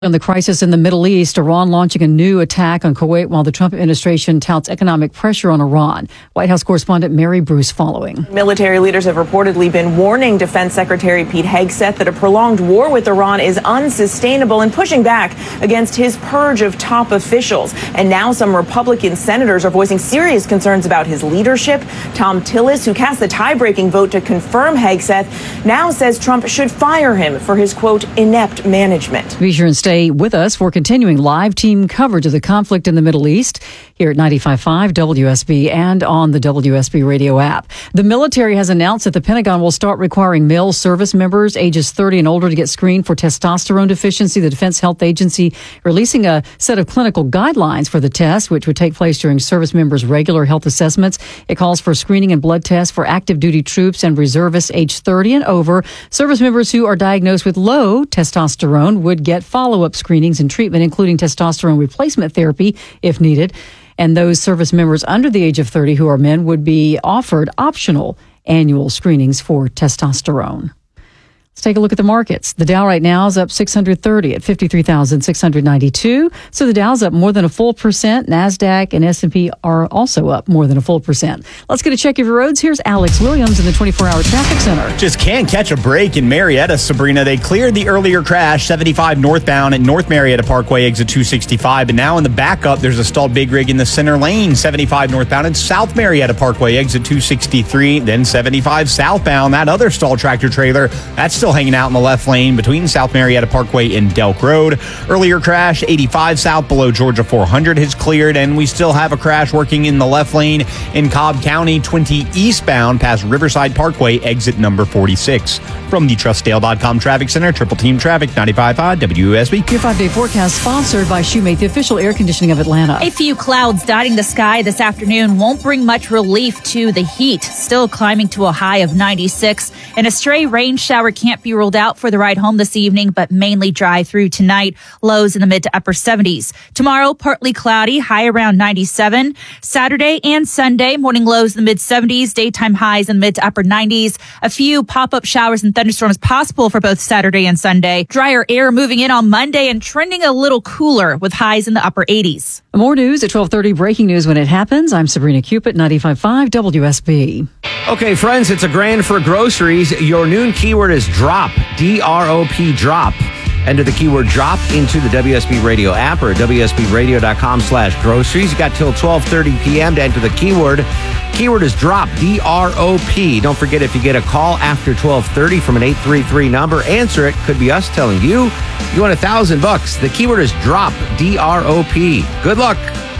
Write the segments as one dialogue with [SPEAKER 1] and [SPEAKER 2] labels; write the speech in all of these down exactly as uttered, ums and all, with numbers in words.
[SPEAKER 1] On the crisis in the Middle East, Iran launching a new attack on Kuwait while the Trump administration touts economic pressure on Iran. White House correspondent Mary Bruce following.
[SPEAKER 2] Military leaders have reportedly been warning Defense Secretary Pete Hegseth that a prolonged war with Iran is unsustainable and pushing back against his purge of top officials. And now some Republican senators are voicing serious concerns about his leadership. Tom Tillis, who cast the tie-breaking vote to confirm Hegseth, now says Trump should fire him for his, quote, inept management.
[SPEAKER 1] Be sure and stay with us for continuing live team coverage of the conflict in the Middle East here at ninety-five point five W S B and on the W S B radio app. The military has announced that the Pentagon will start requiring male service members ages thirty and older to get screened for testosterone deficiency. The Defense Health Agency releasing a set of clinical guidelines for the test, which would take place during service members' regular health assessments. It calls for screening and blood tests for active duty troops and reservists aged thirty and over. Service members who are diagnosed with low testosterone would get follow-up screenings and treatment, including testosterone replacement therapy if needed. And those service members under the age of thirty who are men would be offered optional annual screenings for testosterone. Let's take a look at the markets. The Dow right now is up six hundred thirty at fifty-three thousand six hundred ninety-two. So the Dow's up more than a full percent. NASDAQ and S and P are also up more than a full percent. Let's get a check of your roads. Here's Alex Williams in the twenty-four hour traffic center.
[SPEAKER 3] Just can't catch a break in Marietta, Sabrina. They cleared the earlier crash, seventy-five northbound at North Marietta Parkway, exit two sixty-five. And now in the backup, there's a stalled big rig in the center lane, seventy-five northbound at South Marietta Parkway, exit two sixty-three. Then seventy-five southbound, that other stalled tractor trailer, that's still hanging out in the left lane between South Marietta Parkway and Delk Road. Earlier crash, eighty-five south below Georgia four hundred has cleared, and we still have a crash working in the left lane in Cobb County, twenty eastbound past Riverside Parkway, exit number forty-six. From the Trustdale dot com Traffic Center, Triple Team Traffic, ninety-five point five W S B.
[SPEAKER 1] Your five-day forecast sponsored by Shoemate, the official air conditioning of Atlanta.
[SPEAKER 4] A few clouds dotting the sky this afternoon won't bring much relief to the heat. Still climbing to a high of ninety-six. And a stray rain shower can't be ruled out for the ride home this evening, but mainly dry through tonight. Lows in the mid to upper seventies. Tomorrow, partly cloudy, high around ninety-seven. Saturday and Sunday, morning lows in the mid seventies, daytime highs in the mid to upper nineties. A few pop-up showers and thunderstorms possible for both Saturday and Sunday. Drier air moving in on Monday and trending a little cooler with highs in the upper eighties.
[SPEAKER 1] More news at twelve thirty, breaking news when it happens. I'm Sabrina Cupid, ninety-five point five W S B.
[SPEAKER 5] Okay, friends, it's a grand for groceries. Your noon keyword is drop, D R O P, drop. Enter the keyword drop into the W S B Radio app or W S B radio dot com slash groceries. You got till twelve thirty p.m. to enter the keyword. Keyword is drop, D R O P. Don't forget, if you get a call after twelve thirty from an eight three three number, answer it. Could be us telling you you want a thousand bucks. The keyword is drop, D R O P. Good luck.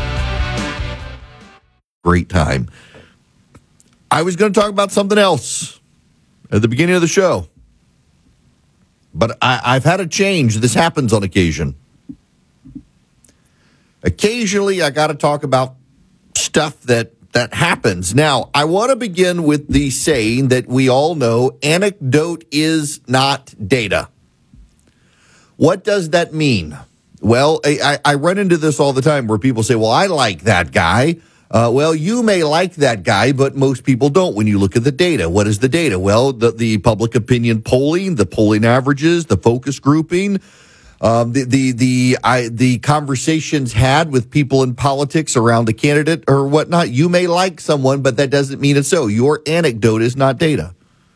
[SPEAKER 6] Great time. I was going to talk about something else at the beginning of the show, but I, I've had a change. This happens on occasion. Occasionally, I got to talk about stuff that, that happens. Now, I want to begin with the saying that we all know, anecdote is not data. What does that mean? Well, I, I run into this all the time where people say, well, I like that guy. Uh, well, you may like that guy, but most people don't when you look at the data. What is the data? Well, the, the public opinion polling, the polling averages, the focus grouping, um, the the the I, the conversations had with people in politics around the candidate or whatnot. You may like someone, but that doesn't mean it's so. Your anecdote is not data.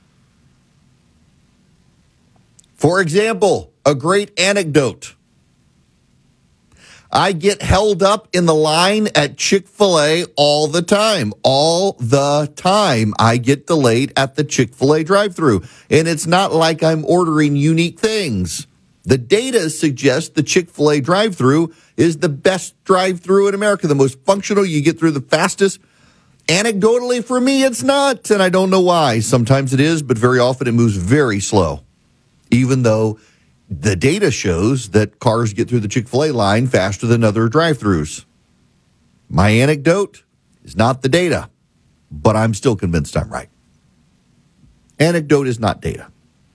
[SPEAKER 6] For example, a great anecdote. I get held up in the line at Chick-fil-A all the time. All the time. I get delayed at the Chick-fil-A drive-thru. And it's not like I'm ordering unique things. The data suggests the Chick-fil-A drive-thru is the best drive-thru in America, the most functional. You get through the fastest. Anecdotally, for me, it's not, and I don't know why. Sometimes it is, but very often it moves very slow, even though the data shows that cars get through the Chick-fil-A line faster than other drive-thrus. My anecdote is not the data, but I'm still convinced I'm right. Anecdote is not data.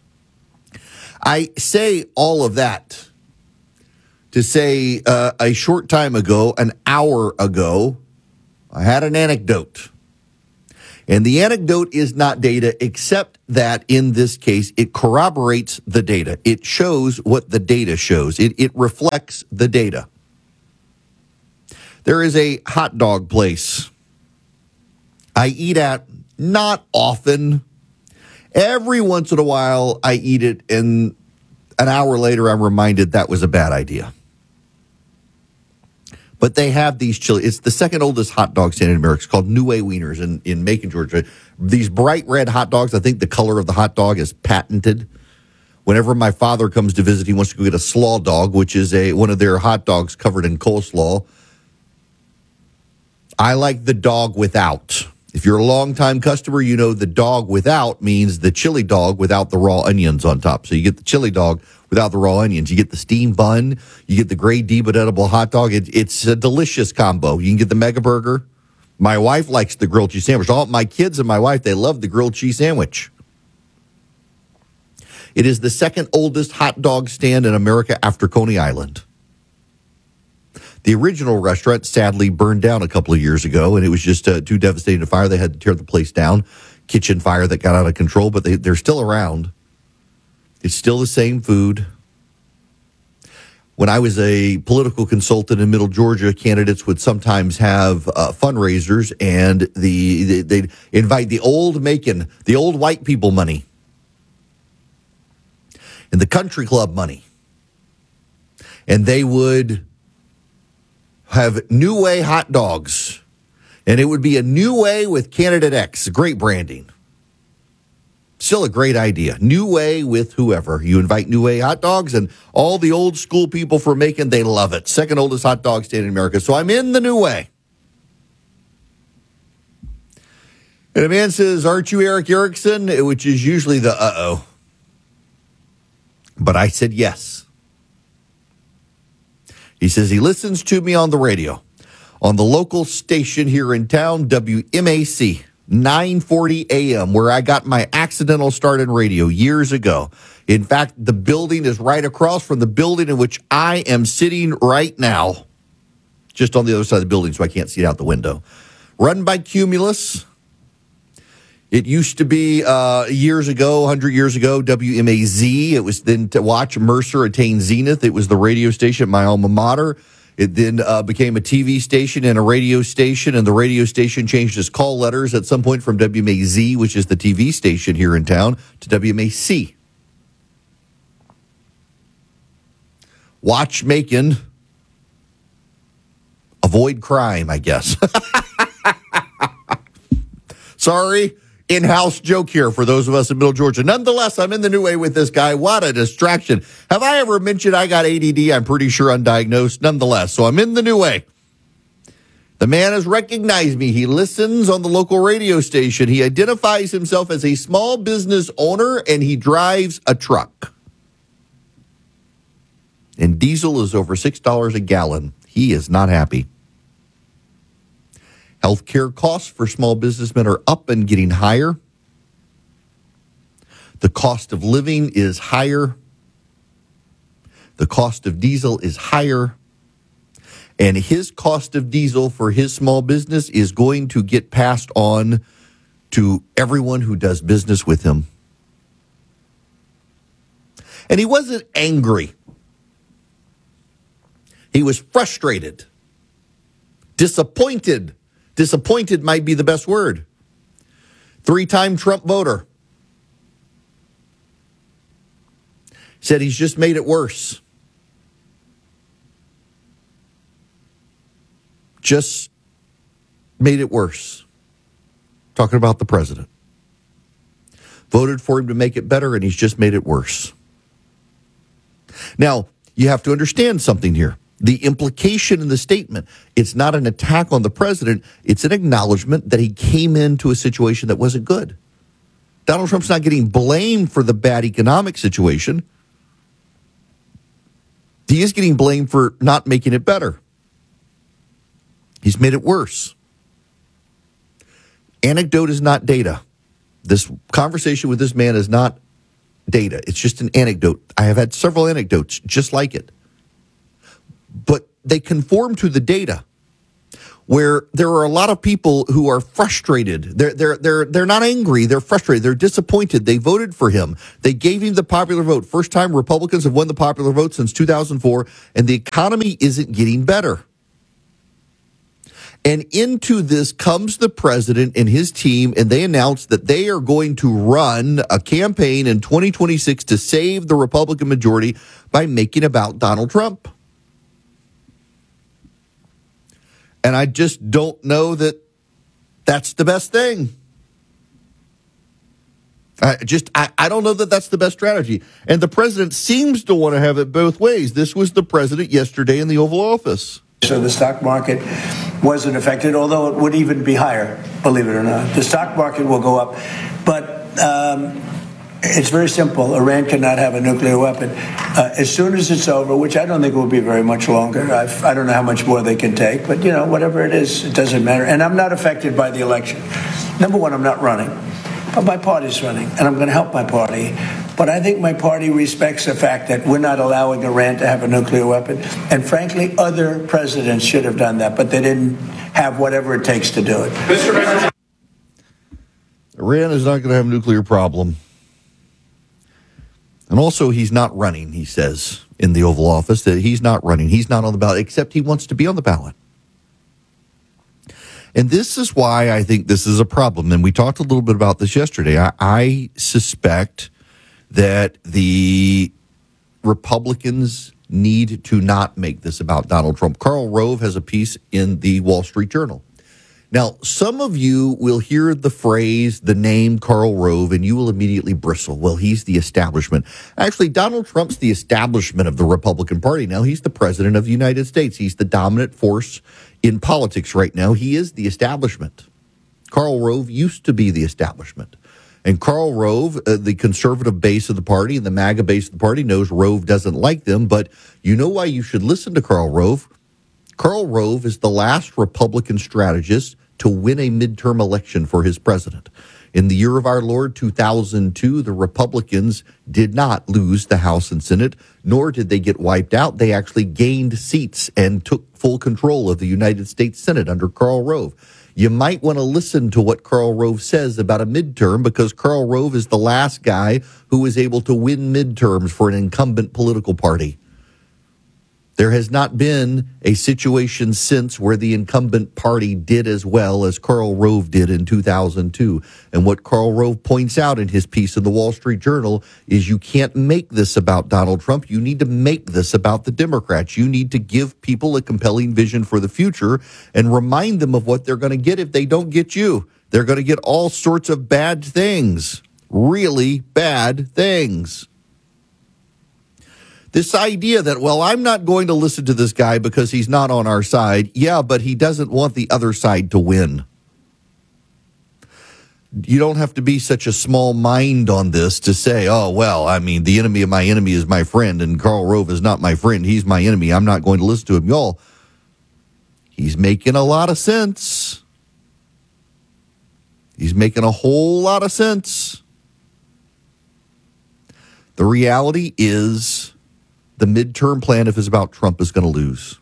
[SPEAKER 6] I say all of that to say uh, a short time ago, an hour ago, I had an anecdote. And the anecdote is not data, except that in this case, it corroborates the data. It shows what the data shows. It, it reflects the data. There is a hot dog place I eat at not often. Every once in a while, I eat it, and an hour later, I'm reminded that was a bad idea. But they have these chili. It's the second oldest hot dog stand in America. It's called New Way Wieners in, in Macon, Georgia. These bright red hot dogs, I think the color of the hot dog is patented. Whenever my father comes to visit, he wants to go get a slaw dog, which is a one of their hot dogs covered in coleslaw. I like the dog without. If you're a longtime customer, you know the dog without means the chili dog without the raw onions on top. So you get the chili dog without the raw onions. You get the steamed bun. You get the grade D but edible hot dog. It, it's a delicious combo. You can get the mega burger. My wife likes the grilled cheese sandwich. All my kids and my wife, they love the grilled cheese sandwich. It is the second oldest hot dog stand in America after Coney Island. The original restaurant sadly burned down a couple of years ago, and it was just uh, too devastating to fire. They had to tear the place down. Kitchen fire that got out of control, but they, they're still around. It's still the same food. When I was a political consultant in Middle Georgia, candidates would sometimes have uh, fundraisers, and the, the they'd invite the old Macon, the old white people money, and the country club money, and they would have New Way hot dogs, and it would be a New Way with Candidate X. Great branding. Still a great idea. New Way with whoever. You invite New Way hot dogs, and all the old school people from Macon, they love it. Second oldest hot dog stand in America. So I'm in the New Way. And a man says, aren't you Eric Erickson? Which is usually the uh-oh. But I said yes. He says he listens to me on the radio, on the local station here in town, W M A C, nine forty A M, where I got my accidental start in radio years ago. In fact, the building is right across from the building in which I am sitting right now, just on the other side of the building, so I can't see it out the window. Run by Cumulus. It used to be uh, years ago, one hundred years ago, W M A Z. It was then to watch Mercer attain zenith. It was the radio station at my alma mater. It then uh, became a T V station and a radio station, and the radio station changed its call letters at some point from W M A Z, which is the T V station here in town, to W M A C. Watch Macon. Avoid crime, I guess. Sorry. In-house joke here for those of us in Middle Georgia. Nonetheless, I'm in the New Way with this guy. What a distraction. Have I ever mentioned I got A D D? I'm pretty sure undiagnosed. Nonetheless, so I'm in the New Way. The man has recognized me. He listens on the local radio station. He identifies himself as a small business owner, and he drives a truck. And diesel is over six dollars a gallon. He is not happy. Healthcare costs for small businessmen are up and getting higher. The cost of living is higher. The cost of diesel is higher. And his cost of diesel for his small business is going to get passed on to everyone who does business with him. And he wasn't angry. He was frustrated, disappointed. Disappointed might be the best word. Three-time Trump voter. Said he's just made it worse. Just made it worse. Talking about the president. Voted for him to make it better, and he's just made it worse. Now, you have to understand something here. The implication in the statement, it's not an attack on the president. It's an acknowledgement that he came into a situation that wasn't good. Donald Trump's not getting blamed for the bad economic situation. He is getting blamed for not making it better. He's made it worse. Anecdote is not data. This conversation with this man is not data. It's just an anecdote. I have had several anecdotes just like it. But they conform to the data. where there are a lot of people who are frustrated. They're they're they're they're not angry. They're frustrated. They're disappointed. They voted for him. They gave him the popular vote. First time Republicans have won the popular vote since two thousand four, and the economy isn't getting better. And into this comes the president and his team, and they announced that they are going to run a campaign in twenty twenty-six to save the Republican majority by making about Donald Trump. And I just don't know that that's the best thing. I just, I, I don't know that that's the best strategy. And the president seems to want to have it both ways. This was the president yesterday in the Oval Office.
[SPEAKER 7] So the stock market wasn't affected, although it would even be higher, believe it or not. The stock market will go up. But um, it's very simple. Iran cannot have a nuclear weapon. Uh, as soon as it's over, which I don't think will be very much longer. I've, I don't know how much more they can take. But, you know, whatever it is, it doesn't matter. And I'm not affected by the election. Number one, I'm not running. But my party's running, and I'm going to help my party. But I think my party respects the fact that we're not allowing Iran to have a nuclear weapon. And frankly, other presidents should have done that, but they didn't have whatever it takes to do it. Mister President.
[SPEAKER 6] Iran is not going to have a nuclear problem. And also, he's not running, he says, in the Oval Office, that he's not running. He's not on the ballot, except he wants to be on the ballot. And this is why I think this is a problem. And we talked a little bit about this yesterday. I, I suspect that the Republicans need to not make this about Donald Trump. Karl Rove has a piece in the Wall Street Journal. Now, some of you will hear the phrase, the name Karl Rove, and you will immediately bristle. Well, he's the establishment. Actually, Donald Trump's the establishment of the Republican Party. Now, he's the president of the United States. He's the dominant force in politics right now. He is the establishment. Karl Rove used to be the establishment. And Karl Rove, uh, the conservative base of the party and the MAGA base of the party, knows Rove doesn't like them. But you know why you should listen to Karl Rove? Karl Rove is the last Republican strategist to win a midterm election for his president. In the year of our Lord, two thousand two, the Republicans did not lose the House and Senate, nor did they get wiped out. They actually gained seats and took full control of the United States Senate under Karl Rove. You might want to listen to what Karl Rove says about a midterm, because Karl Rove is the last guy who was able to win midterms for an incumbent political party. There has not been a situation since where the incumbent party did as well as Karl Rove did in two thousand two. And what Karl Rove points out in his piece in the Wall Street Journal is you can't make this about Donald Trump. You need to make this about the Democrats. You need to give people a compelling vision for the future and remind them of what they're going to get if they don't get you. They're going to get all sorts of bad things, really bad things. This idea that, well, I'm not going to listen to this guy because he's not on our side. Yeah, but he doesn't want the other side to win. You don't have to be such a small mind on this to say, oh, well, I mean, the enemy of my enemy is my friend, and Karl Rove is not my friend. He's my enemy. I'm not going to listen to him. Y'all, he's making a lot of sense. He's making a whole lot of sense. The reality is, the midterm plan, if it's about Trump, is going to lose.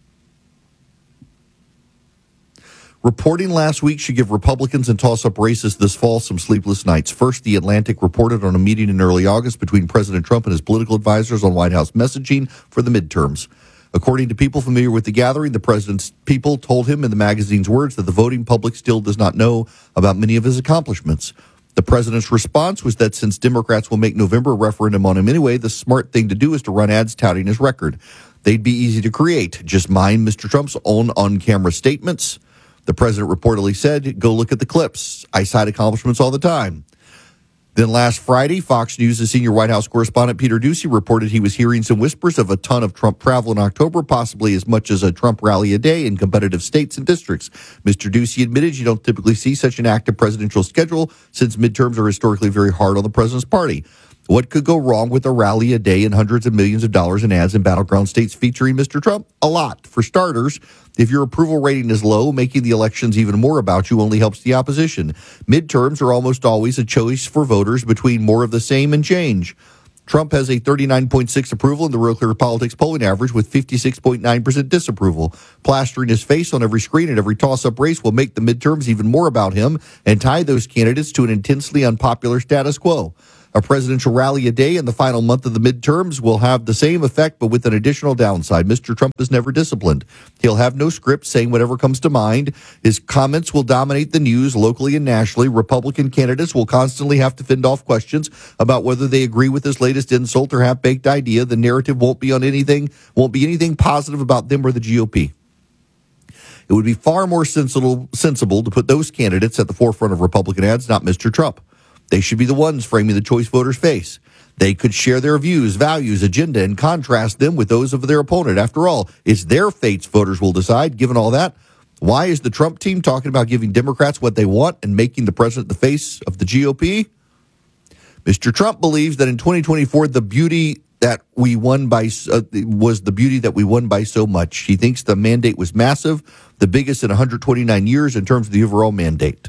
[SPEAKER 6] Reporting last week should give Republicans and toss-up racists this fall some sleepless nights. First, The Atlantic reported on a meeting in early August between President Trump and his political advisors on White House messaging for the midterms. According to people familiar with the gathering, the president's people told him, in the magazine's words, that the voting public still does not know about many of his accomplishments. The president's response was that since Democrats will make November a referendum on him anyway, the smart thing to do is to run ads touting his record. They'd be easy to create. Just mind Mister Trump's own on-camera statements. The president reportedly said, go look at the clips. I cite accomplishments all the time. Then last Friday, Fox News' senior White House correspondent Peter Doocy reported he was hearing some whispers of a ton of Trump travel in October, possibly as much as a Trump rally a day in competitive states and districts. Mister Doocy admitted you don't typically see such an active presidential schedule since midterms are historically very hard on the president's party. What could go wrong with a rally a day and hundreds of millions of dollars in ads in battleground states featuring Mister Trump? A lot. For starters, if your approval rating is low, making the elections even more about you only helps the opposition. Midterms are almost always a choice for voters between more of the same and change. Trump has a thirty-nine point six approval in the Real Clear Politics polling average with fifty-six point nine percent disapproval. Plastering his face on every screen and every toss-up race will make the midterms even more about him and tie those candidates to an intensely unpopular status quo. A presidential rally a day in the final month of the midterms will have the same effect, but with an additional downside. Mister Trump is never disciplined. He'll have no script, saying whatever comes to mind. His comments will dominate the news locally and nationally. Republican candidates will constantly have to fend off questions about whether they agree with his latest insult or half-baked idea. The narrative won't be on anything, won't be anything positive about them or the G O P. It would be far more sensible, sensible to put those candidates at the forefront of Republican ads, not Mister Trump. They should be the ones framing the choice voters face. They could share their views, values, agenda, and contrast them with those of their opponent. After all, it's their fates voters will decide. Given all that, why is the Trump team talking about giving Democrats what they want and making the president the face of the G O P? Mister Trump believes that in twenty twenty-four, the beauty that we won by uh, was the beauty that we won by so much. He thinks the mandate was massive, the biggest in one hundred twenty-nine years in terms of the overall mandate.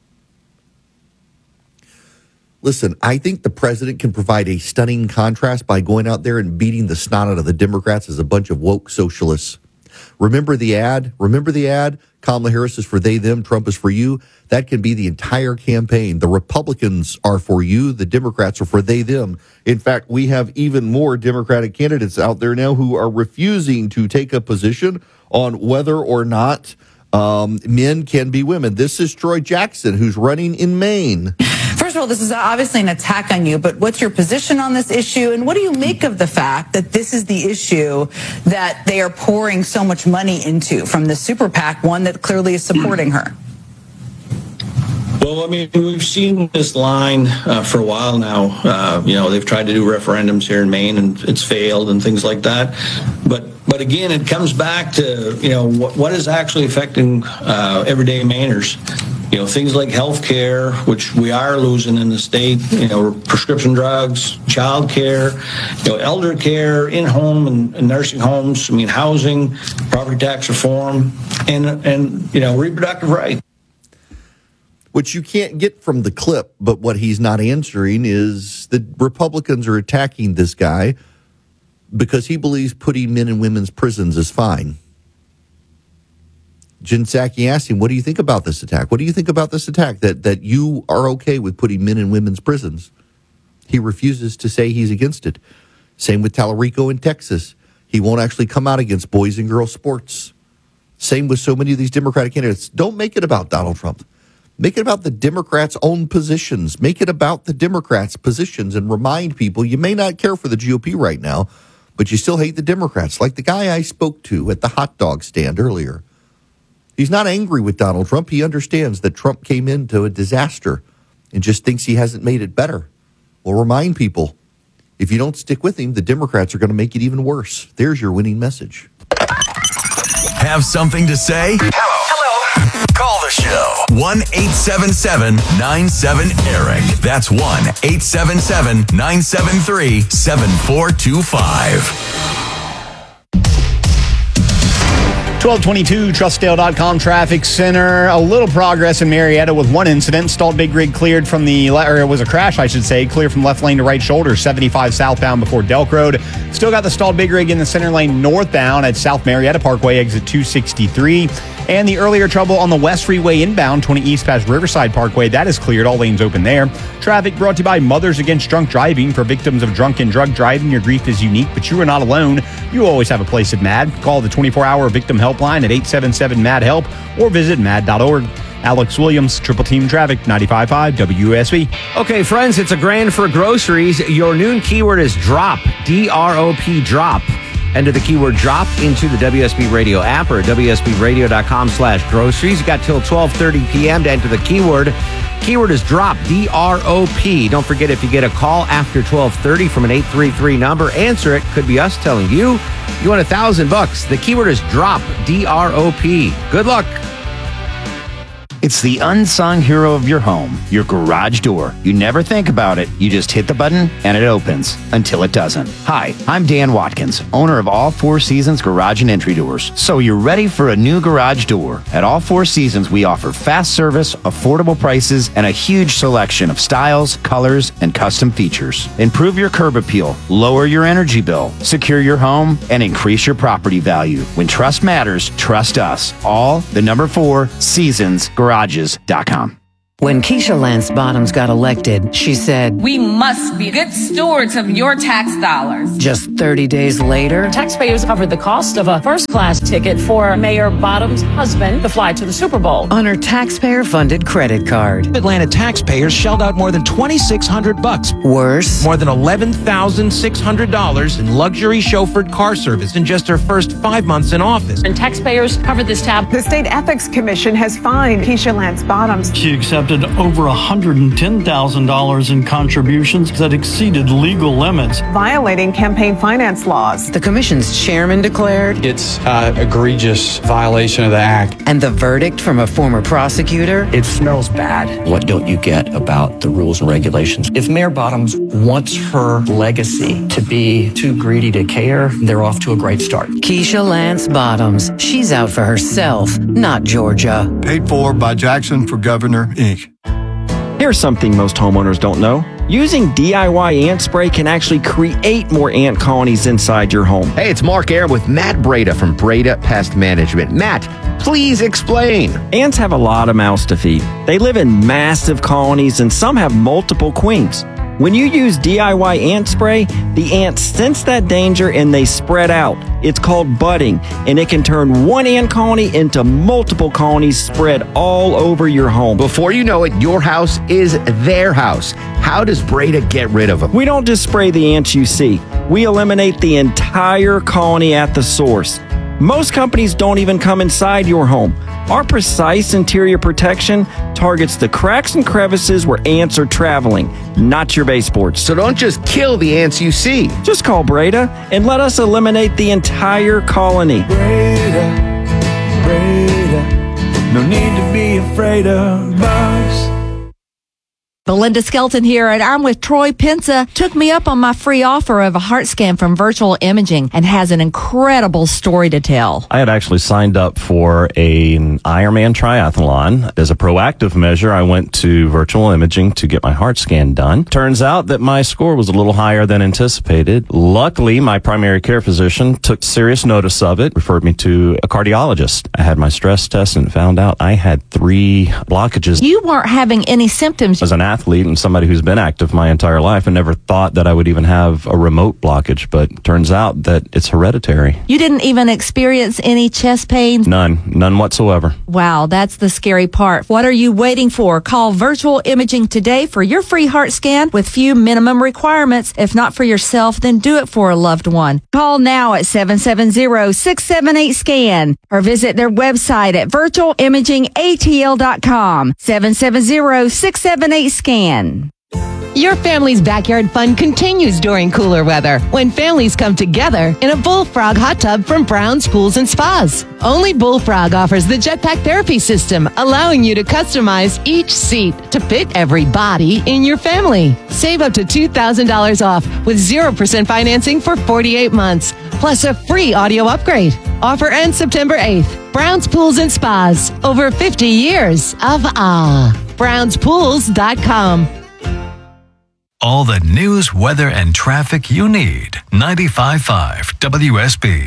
[SPEAKER 6] Listen, I think the president can provide a stunning contrast by going out there and beating the snot out of the Democrats as a bunch of woke socialists. Remember the ad? Remember the ad? Kamala Harris is for they, them, Trump is for you. That can be the entire campaign. The Republicans are for you. The Democrats are for they, them. In fact, we have even more Democratic candidates out there now who are refusing to take a position on whether or not um, men can be women. This is Troy Jackson, who's running in Maine.
[SPEAKER 8] First of all, this is obviously an attack on you, but what's your position on this issue? And what do you make of the fact that this is the issue that they are pouring so much money into from the super PAC, one that clearly is supporting her?
[SPEAKER 9] Well, I mean, we've seen this line uh, for a while now. Uh, you know, they've tried to do referendums here in Maine, and it's failed and things like that. But but again, it comes back to, you know, what, what is actually affecting uh, everyday Mainers. You know, things like health care, which we are losing in the state, you know, prescription drugs, child care, you know, elder care, in-home and, and nursing homes, I mean, housing, property tax reform, and, and you know, reproductive rights.
[SPEAKER 6] Which you can't get from the clip, but what he's not answering is the Republicans are attacking this guy because he believes putting men in women's prisons is fine. Jen Psaki asked him, what do you think about this attack? What do you think about this attack, that, that you are okay with putting men in women's prisons? He refuses to say he's against it. Same with Tallarico in Texas. He won't actually come out against boys and girls sports. Same with so many of these Democratic candidates. Don't make it about Donald Trump. Make it about the Democrats' own positions. Make it about the Democrats' positions and remind people you may not care for the G O P right now, but you still hate the Democrats, like the guy I spoke to at the hot dog stand earlier. He's not angry with Donald Trump. He understands that Trump came into a disaster and just thinks he hasn't made it better. Well, remind people, if you don't stick with him, the Democrats are going to make it even worse. There's your winning message.
[SPEAKER 10] Have something to say? Hello. Hello. Call the show. one eight seven seven nine seven Eric. That's one eight seven seven nine seven three seven four two five.
[SPEAKER 3] twelve twenty-two, Trustdale dot com Traffic Center. A little progress in Marietta with one incident. Stalled big rig cleared from the, or it was a crash, I should say, clear from left lane to right shoulder, seventy-five southbound before Delk Road. Still got the stalled big rig in the center lane northbound at South Marietta Parkway, exit two sixty-three. And the earlier trouble on the West Freeway inbound, twenty east past Riverside Parkway, that is cleared. All lanes open there. Traffic brought to you by Mothers Against Drunk Driving. For victims of drunk and drug driving, your grief is unique, but you are not alone. You always have a place at MAD. Call the twenty-four hour victim helpline at eight seven seven MAD HELP or visit mad dot org. Alex Williams, Triple Team Traffic, ninety-five point five W S B.
[SPEAKER 5] Okay, friends, it's a grand for groceries. Your noon keyword is drop, D R O P, drop. Enter the keyword drop into the W S B Radio app or W S B radio dot com slash groceries. You got till twelve thirty p.m. to enter the keyword. Keyword is drop, D R O P. Don't forget, if you get a call after twelve thirty from an eight three three number, answer it. Could be us telling you you want a thousand bucks. The keyword is drop, D R O P. Good luck.
[SPEAKER 11] It's the unsung hero of your home, your garage door. You never think about it. You just hit the button and it opens until it doesn't. Hi, I'm Dan Watkins, owner of All Four Seasons Garage and Entry Doors. So you're ready for a new garage door. At All Four Seasons, we offer fast service, affordable prices, and a huge selection of styles, colors, and custom features. Improve your curb appeal, lower your energy bill, secure your home, and increase your property value. When trust matters, trust us. All the number four seasons garages dot com.
[SPEAKER 1] When Keisha Lance Bottoms got elected, she said,
[SPEAKER 12] "We must be good stewards of your tax dollars."
[SPEAKER 1] Just thirty days later,
[SPEAKER 13] taxpayers covered the cost of a first-class ticket for Mayor Bottoms' husband to fly to the Super Bowl
[SPEAKER 1] on her taxpayer-funded credit card.
[SPEAKER 14] Atlanta taxpayers shelled out more than twenty-six hundred bucks.
[SPEAKER 1] Worse,
[SPEAKER 14] more than eleven thousand six hundred dollars in luxury chauffeured car service in just her first five months in office.
[SPEAKER 13] And taxpayers covered this tab.
[SPEAKER 15] The State Ethics Commission has fined Keisha Lance Bottoms.
[SPEAKER 16] She accepted over one hundred ten thousand dollars in contributions that exceeded legal limits,
[SPEAKER 15] violating campaign finance laws.
[SPEAKER 1] The commission's chairman declared
[SPEAKER 17] it's an egregious violation of the act.
[SPEAKER 1] And the verdict from a former prosecutor?
[SPEAKER 18] It smells bad. What don't you get about the rules and regulations? If Mayor Bottoms wants her legacy to be too greedy to care, they're off to a great start.
[SPEAKER 1] Keisha Lance Bottoms. She's out for herself, not Georgia.
[SPEAKER 19] Paid for by Jackson for Governor, Incorporated.
[SPEAKER 20] Here's something most homeowners don't know. Using D I Y ant spray can actually create more ant colonies inside your home.
[SPEAKER 5] Hey, it's Mark Air with Matt Breda from Breda Pest Management. Matt, please explain.
[SPEAKER 20] Ants have a lot of mouths to feed. They live in massive colonies and some have multiple queens. When you use D I Y ant spray, the ants sense that danger and they spread out. It's called budding, and it can turn one ant colony into multiple colonies spread all over your home.
[SPEAKER 5] Before you know it, your house is their house. How does Breda get rid of them?
[SPEAKER 20] We don't just spray the ants you see. We eliminate the entire colony at the source. Most companies don't even come inside your home. Our precise interior protection targets the cracks and crevices where ants are traveling, not your baseboards.
[SPEAKER 5] So don't just kill the ants you see.
[SPEAKER 20] Just call Breda and let us eliminate the entire colony.
[SPEAKER 21] Breda, Breda, no need to be afraid of bugs.
[SPEAKER 22] Belinda Skelton here, and I'm with Troy Pensa. Took me up on my free offer of a heart scan from Virtual Imaging and has an incredible story to tell.
[SPEAKER 23] I had actually signed up for a, an Ironman triathlon. As a proactive measure, I went to Virtual Imaging to get my heart scan done. Turns out that my score was a little higher than anticipated. Luckily, my primary care physician took serious notice of it, referred me to a cardiologist. I had my stress test and found out I had three blockages.
[SPEAKER 22] You weren't having any symptoms.
[SPEAKER 23] As an athlete, athlete and somebody who's been active my entire life, and never thought that I would even have a remote blockage, but turns out that it's hereditary.
[SPEAKER 22] You didn't even experience any chest pains?
[SPEAKER 23] None. None whatsoever.
[SPEAKER 22] Wow, that's the scary part. What are you waiting for? Call Virtual Imaging today for your free heart scan with few minimum requirements. If not for yourself, then do it for a loved one. Call now at seven seven zero, six seven eight, SCAN or visit their website at virtual imaging a t l dot com. seven seven zero, six seven eight, SCAN.
[SPEAKER 24] Your family's backyard fun continues during cooler weather when families come together in a Bullfrog hot tub from Brown's Pools and Spas. Only Bullfrog offers the Jetpack Therapy System, allowing you to customize each seat to fit every body in your family. Save up to two thousand dollars off with zero percent financing for forty-eight months, plus a free audio upgrade. Offer ends September eighth. Brown's Pools and Spas, over fifty years of ah. browns pools dot com.
[SPEAKER 10] All the news, weather, and traffic you need. ninety-five point five W S B.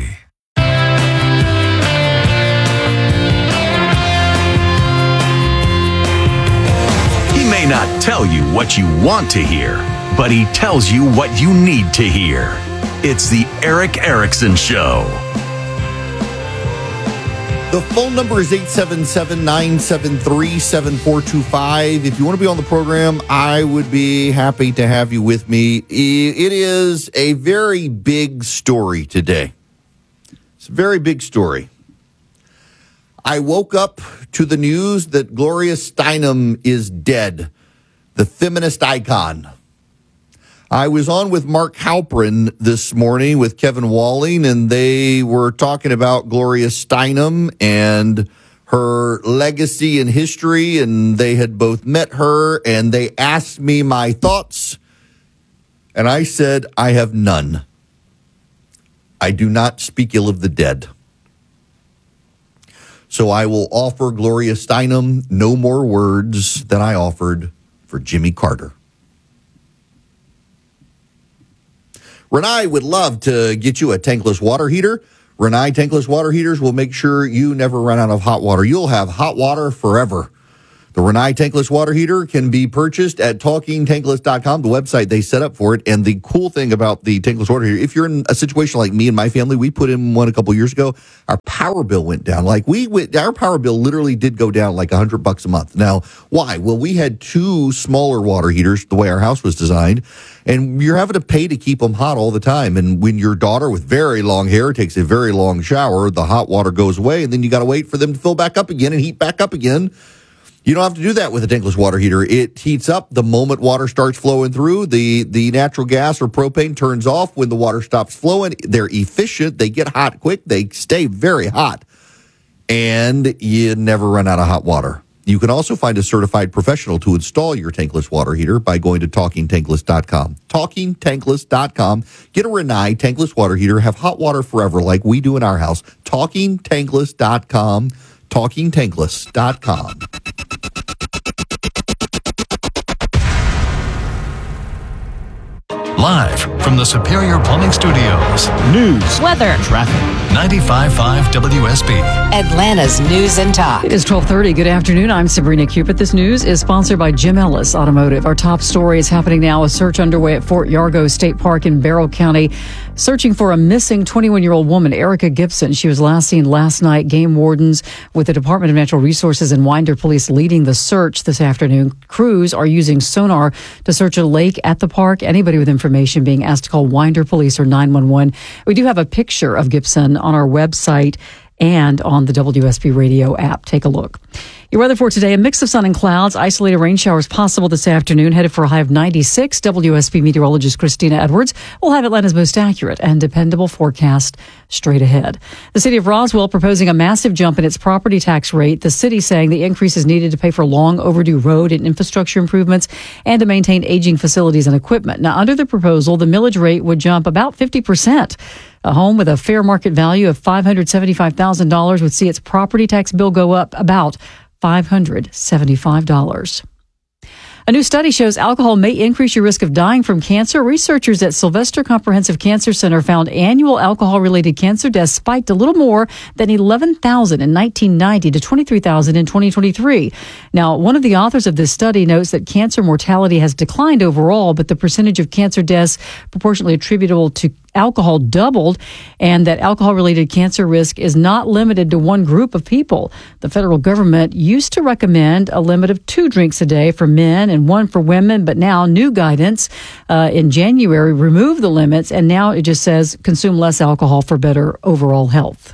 [SPEAKER 10] He may not tell you what you want to hear, but he tells you what you need to hear. It's the Erick Erickson Show.
[SPEAKER 6] The phone number is eight seven seven, nine seven three, seven four two five. If you want to be on the program, I would be happy to have you with me. It is a very big story today. It's a very big story. I woke up to the news that Gloria Steinem is dead, the feminist icon. I was on with Mark Halperin this morning with Kevin Walling, and they were talking about Gloria Steinem and her legacy and history, and they had both met her, and they asked me my thoughts, and I said, I have none. I do not speak ill of the dead. So I will offer Gloria Steinem no more words than I offered for Jimmy Carter. Renai would love to get you a tankless water heater. Renai tankless water heaters will make sure you never run out of hot water. You'll have hot water forever. The Renai tankless water heater can be purchased at talking tankless dot com, the website they set up for it. And the cool thing about the tankless water heater, if you're in a situation like me and my family, we put in one a couple years ago, our power bill went down. Like we went, our power bill literally did go down like a hundred bucks a month. Now, why? Well, we had two smaller water heaters, the way our house was designed, and you're having to pay to keep them hot all the time. And when your daughter with very long hair takes a very long shower, the hot water goes away, and then you got to wait for them to fill back up again and heat back up again. You don't have to do that with a tankless water heater. It heats up the moment water starts flowing through. The the natural gas or propane turns off when the water stops flowing. They're efficient. They get hot quick. They stay very hot. And you never run out of hot water. You can also find a certified professional to install your tankless water heater by going to talking tankless dot com. talking tankless dot com. Get a Renai tankless water heater. Have hot water forever like we do in our house. talking tankless dot com. talking tankless dot com.
[SPEAKER 10] Live from the Superior Plumbing Studios.
[SPEAKER 2] News,
[SPEAKER 4] weather,
[SPEAKER 2] traffic.
[SPEAKER 10] ninety-five point five W S B.
[SPEAKER 4] Atlanta's News and Talk.
[SPEAKER 1] It is twelve thirty. Good afternoon. I'm Sabrina Cupid. This news is sponsored by Jim Ellis Automotive. Our top story is happening now. A search underway at Fort Yargo State Park in Barrow County, searching for a missing twenty-one-year-old woman, Erica Gibson. She was last seen last night. Game wardens with the Department of Natural Resources and Winder Police leading the search this afternoon. Crews are using sonar to search a lake at the park. Anybody with information being asked to call Winder Police or nine one one. We do have a picture of Gibson on our website and on the W S B Radio app. Take a look. Your weather for today, a mix of sun and clouds. Isolated rain showers possible this afternoon, headed for a high of ninety-six. W S B meteorologist Christina Edwards will have Atlanta's most accurate and dependable forecast straight ahead. The city of Roswell proposing a massive jump in its property tax rate. The city saying the increase is needed to pay for long overdue road and infrastructure improvements and to maintain aging facilities and equipment. Now, under the proposal, the millage rate would jump about fifty percent. A home with a fair market value of five hundred seventy-five thousand dollars would see its property tax bill go up about five hundred seventy-five dollars. A new study shows alcohol may increase your risk of dying from cancer. Researchers at Sylvester Comprehensive Cancer Center found annual alcohol-related cancer deaths spiked a little more than eleven thousand in nineteen ninety to twenty-three thousand in twenty twenty-three. Now, one of the authors of this study notes that cancer mortality has declined overall, but the percentage of cancer deaths proportionally attributable to alcohol doubled, and that alcohol-related cancer risk is not limited to one group of people. The federal government used to recommend a limit of two drinks a day for men and one for women, but now new guidance uh, in January removed the limits, and now it just says consume less alcohol for better overall health.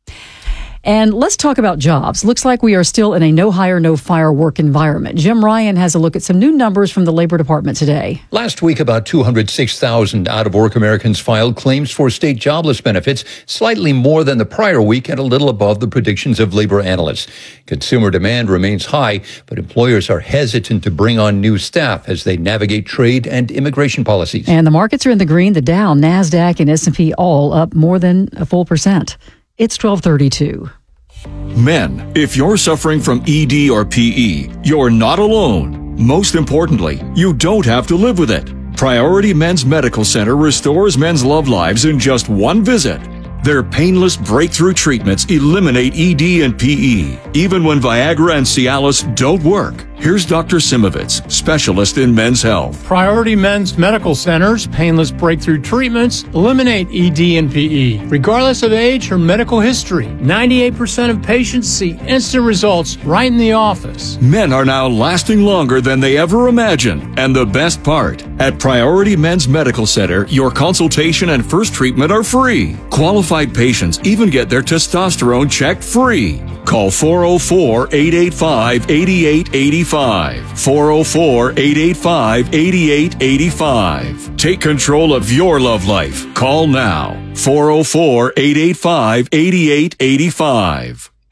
[SPEAKER 1] And let's talk about jobs. Looks like we are still in a no hire, no fire work environment. Jim Ryan has a look at some new numbers from the Labor Department today.
[SPEAKER 7] Last week, about two hundred six thousand out-of-work Americans filed claims for state jobless benefits, slightly more than the prior week and a little above the predictions of labor analysts. Consumer demand remains high, but employers are hesitant to bring on new staff as they navigate trade and immigration policies.
[SPEAKER 1] And the markets are in the green. The Dow, NASDAQ, and S and P all up more than a full percent. It's twelve thirty-two.
[SPEAKER 8] Men, if you're suffering from E D or P E, you're not alone. Most importantly, you don't have to live with it. Priority Men's Medical Center restores men's love lives in just one visit. Their painless breakthrough treatments eliminate E D and P E, even when Viagra and Cialis don't work. Here's Doctor Simovitz, specialist in men's health.
[SPEAKER 25] Priority Men's Medical Center's painless breakthrough treatments eliminate E D and P E, regardless of age or medical history. ninety-eight percent of patients see instant results right in the office.
[SPEAKER 8] Men are now lasting longer than they ever imagined. And the best part, at Priority Men's Medical Center, your consultation and first treatment are free. Qualified patients even get their testosterone checked free. Call four oh four, eight eight five, eight eight eight five. four oh four, eight eight five, eight eight eight five. Take control of your love life. Call now. four oh four, eight eight five, eight eight eight five.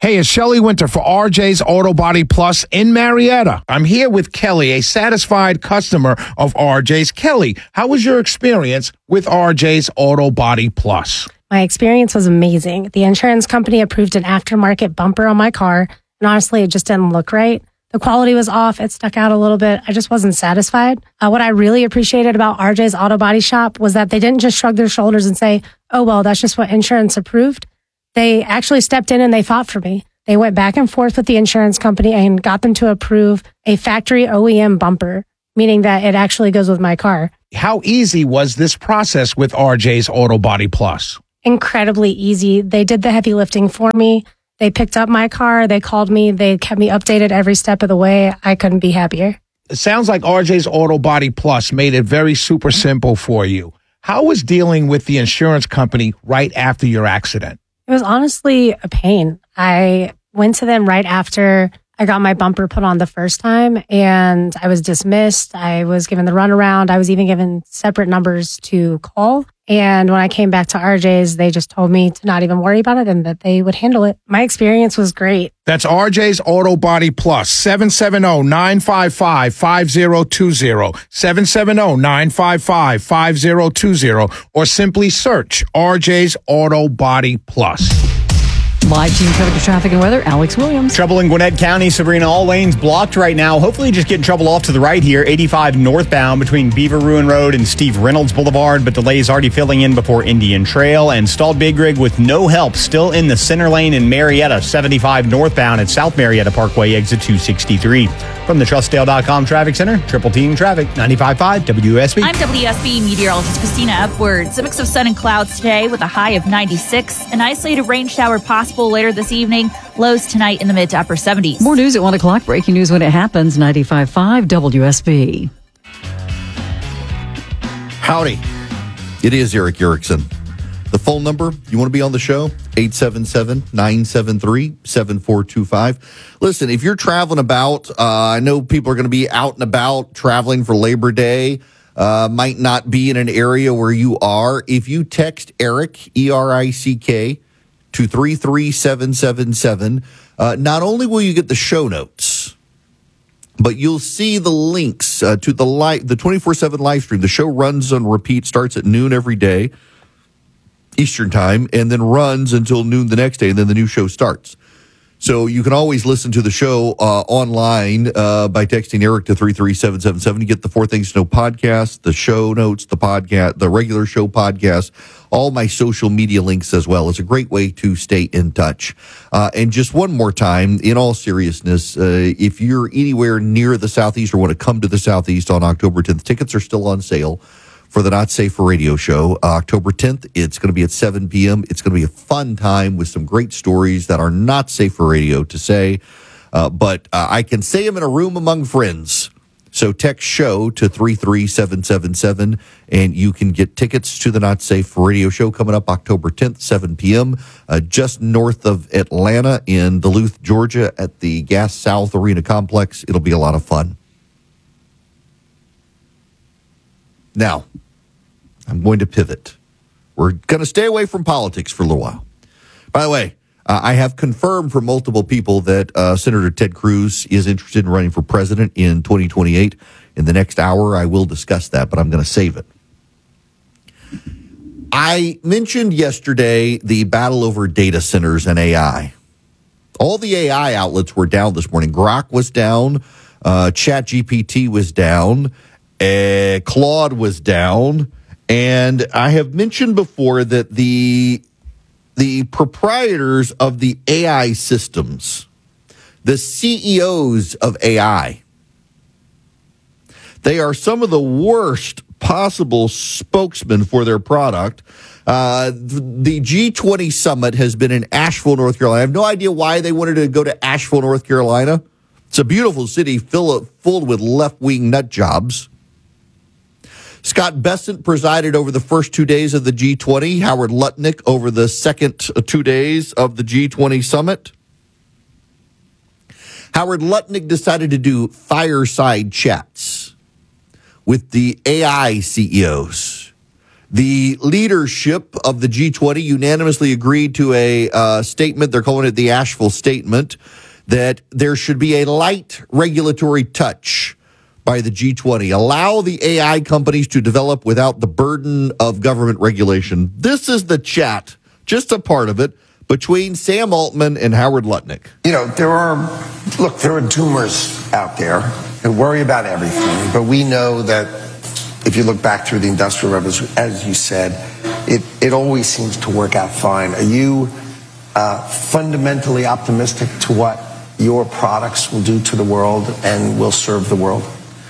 [SPEAKER 2] Hey, it's Shelley Winter for R J's Auto Body Plus in Marietta. I'm here with Kelly, a satisfied customer of R J's. Kelly, how was your experience with R J's Auto Body Plus?
[SPEAKER 3] My experience was amazing. The insurance company approved an aftermarket bumper on my car, and honestly, it just didn't look right. The quality was off. It stuck out a little bit. I just wasn't satisfied. Uh, what I really appreciated about R J's Auto Body Shop was that they didn't just shrug their shoulders and say, oh, well, that's just what insurance approved. They actually stepped in and they fought for me. They went back and forth with the insurance company and got them to approve a factory O E M bumper, meaning that it actually goes with my car.
[SPEAKER 2] How easy was this process with R J's Auto Body Plus?
[SPEAKER 3] Incredibly easy. They did the heavy lifting for me. They picked up my car. They called me. They kept me updated every step of the way. I couldn't be happier.
[SPEAKER 2] It sounds like R J's Auto Body Plus made it very super simple for you. How was dealing with the insurance company right after your accident?
[SPEAKER 3] It was honestly a pain. I went to them right after I got my bumper put on the first time, and I was dismissed. I was given the runaround. I was even given separate numbers to call. And when I came back to R J's, they just told me to not even worry about it and that they would handle it. My experience was great.
[SPEAKER 2] That's R J's Auto Body Plus, seven seven zero, nine five five, five zero two zero, seven seven zero, nine five five, five zero two zero, or simply search R J's Auto Body Plus.
[SPEAKER 1] Live team coverage of traffic and weather, Alex Williams.
[SPEAKER 9] Trouble in Gwinnett County, Sabrina, all lanes blocked right now. Hopefully just getting trouble off to the right here. eighty-five northbound between Beaver Ruin Road and Steve Reynolds Boulevard, but delays already filling in before Indian Trail. And stalled Big Rig with no help still in the center lane in Marietta. seventy-five northbound at South Marietta Parkway, exit two sixty-three. From the Trustdale dot com Traffic Center, Triple Team Traffic, ninety-five point five W S B.
[SPEAKER 11] I'm W S B meteorologist Christina Upwards. A mix of sun and clouds today with a high of ninety-six. An isolated rain shower possible later this evening. Lows tonight in the mid to upper seventies.
[SPEAKER 1] More news at one o'clock. Breaking news when it happens. ninety-five point five W S B.
[SPEAKER 6] Howdy. It is Eric Erickson. The phone number, you want to be on the show? eight seven seven, nine seven three, seven four two five. Listen, if you're traveling about, uh, I know people are going to be out and about traveling for Labor Day, uh, might not be in an area where you are. If you text Eric, E R I C K, to three three seven seven seven, uh, not only will you get the show notes, but you'll see the links uh, to the live, the twenty-four seven live stream. The show runs on repeat, starts at noon every day, Eastern time, and then runs until noon the next day, and then the new show starts. So you can always listen to the show uh, online uh, by texting Eric to three three seven seven seven. You get the Four Things to Know podcast, the show notes, the podcast, the regular show podcast, all my social media links as well. It's a great way to stay in touch. Uh, and just one more time, in all seriousness, uh, if you're anywhere near the Southeast or want to come to the Southeast on October tenth, tickets are still on sale for the Not Safe for Radio show. Uh, October tenth, it's going to be at seven p.m. It's going to be a fun time with some great stories that are not safe for radio to say, uh, but uh, I can say them in a room among friends. So text show to three three seven seven seven, and you can get tickets to the Not Safe for Radio show coming up October tenth, seven p.m., uh, just north of Atlanta in Duluth, Georgia at the Gas South Arena Complex. It'll be a lot of fun. Now, I'm going to pivot. We're going to stay away from politics for a little while. By the way, uh, I have confirmed from multiple people that uh, Senator Ted Cruz is interested in running for president in twenty twenty-eight. In the next hour, I will discuss that, but I'm going to save it. I mentioned yesterday the battle over data centers and A I. All the A I outlets were down this morning. Grok was down. Uh, ChatGPT was down. Uh, Claude was down, and I have mentioned before that the the proprietors of the A I systems, the C E Os of A I, they are some of the worst possible spokesmen for their product. Uh, the G twenty summit has been in Asheville, North Carolina. I have no idea why they wanted to go to Asheville, North Carolina. It's a beautiful city full, full with left-wing nut jobs. Scott Bessent presided over the first two days of the G twenty. Howard Lutnick over the second two days of the G twenty summit. Howard Lutnick decided to do fireside chats with the A I C E Os. The leadership of the G twenty unanimously agreed to a uh, statement. They're calling it the Asheville Statement, that there should be a light regulatory touch by the G twenty. Allow the A I companies to develop without the burden of government regulation. This is the chat, just a part of it, between Sam Altman and Howard Lutnick.
[SPEAKER 12] You know, there are, look, there are doomers out there who worry about everything, but we know that if you look back through the Industrial Revolution, as you said, it, it always seems to work out fine. Are you uh, fundamentally optimistic to what your products will do to the world and will serve the world?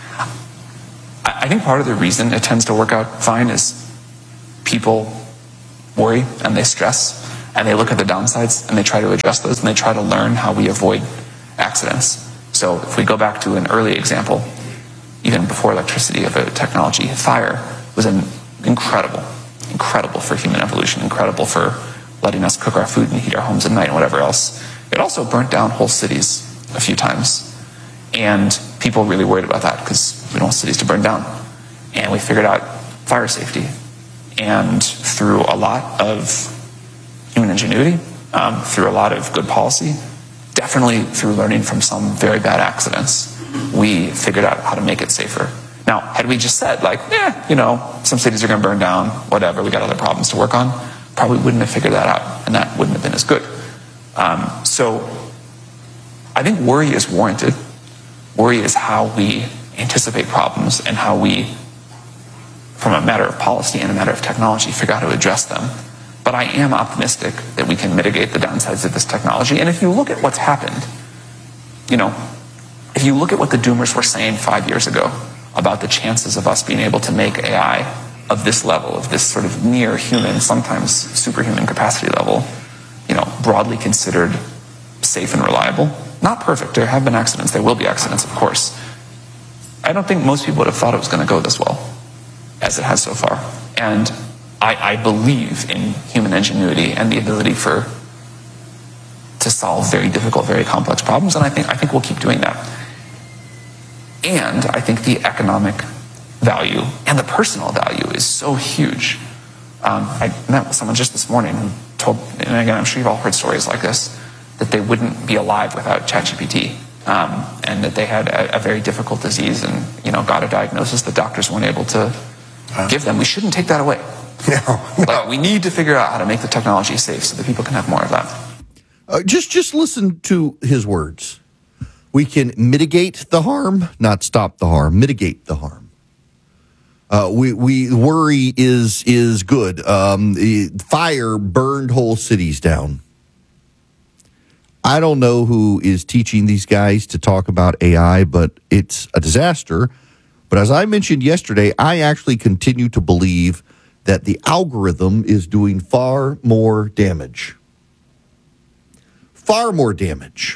[SPEAKER 13] I think part of the reason it tends to work out fine is people worry and they stress and they look at the downsides and they try to address those and they try to learn how we avoid accidents. So if we go back to an early example, even before electricity of a technology, fire was an incredible, incredible for human evolution, incredible for letting us cook our food and heat our homes at night and whatever else. It also burnt down whole cities a few times. And people really worried about that because we don't want cities to burn down. And we figured out fire safety. And through a lot of human ingenuity, um, through a lot of good policy, definitely through learning from some very bad accidents, we figured out how to make it safer. Now, had we just said, like, eh, you know, some cities are going to burn down, whatever, we got other problems to work on, probably wouldn't have figured that out, and that wouldn't have been as good. Um, so I think worry is warranted. Worry is how we anticipate problems and how we, from a matter of policy and a matter of technology, figure out how to address them. But I am optimistic that we can mitigate the downsides of this technology. And if you look at what's happened, you know, if you look at what the doomers were saying five years ago about the chances of us being able to make A I of this level, of this sort of near human, sometimes superhuman capacity level, you know, broadly considered safe and reliable, not perfect. There have been accidents. There will be accidents, of course. I don't think most people would have thought it was going to go this well as it has so far. And I, I believe in human ingenuity and the ability for to solve very difficult, very complex problems, and I think I think we'll keep doing that. And I think the economic value and the personal value is so huge. Um, I met with someone just this morning who told, and again, I'm sure you've all heard stories like this, that they wouldn't be alive without ChatGPT, um, and that they had a, a very difficult disease and, you know, got a diagnosis that doctors weren't able to uh, give them. We shouldn't take that away.
[SPEAKER 12] No, no.
[SPEAKER 13] But we need to figure out how to make the technology safe so that people can have more of that.
[SPEAKER 6] Uh, just, just listen to his words. We can mitigate the harm, not stop the harm. Mitigate the harm. Uh, we, we worry is is good. Um, the fire burned whole cities down. I don't know who is teaching these guys to talk about A I, but it's a disaster. But as I mentioned yesterday, I actually continue to believe that the algorithm is doing far more damage. Far more damage.